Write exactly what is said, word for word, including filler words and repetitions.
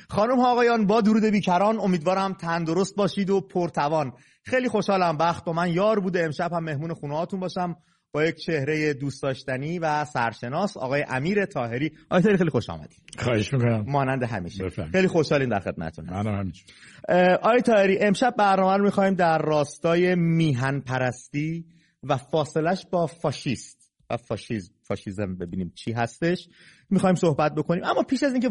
خانم ها آقایان، با درود بیکران، امیدوارم تندرست باشید و پرتوان. خیلی خوشحالم وقت با من یار بوده امشب هم مهمون خونه هاتون باشم با یک چهره دوست داشتنی و سرشناس آقای امیر طاهری. آقای طاهری خیلی خوش آمدید. خواهش میکنم. مانند همیشه. بفرمایید. خیلی خوشحالیم در خدمتتون هستیم. منم همینجور. آقای طاهری، امشب برنامه رو می‌خوایم در راستای میهن پرستی و فاصلش با فاشیست و فاشیسم فاشیسم ببینیم چی هستش می‌خوایم صحبت بکنیم. اما پیش از اینکه